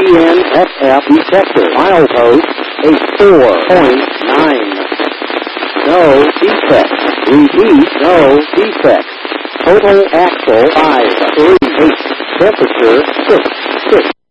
DNSF detector. Milepost 84.9. No defects. Repeat, no defects. Total axle 538. Temperature 6.